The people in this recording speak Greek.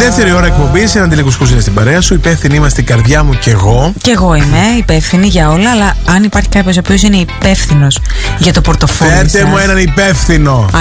Δεύτερη ώρα εκπομπής, έναν τηλεκουσκούς είναι στην παρέα σου. Υπεύθυνοι είμαστε η καρδιά μου και εγώ. Και εγώ είμαι υπεύθυνη για όλα, αλλά αν υπάρχει κάποιος ο οποίος είναι υπεύθυνος για το πορτοφόλι. Φέρτε μου έναν υπεύθυνο.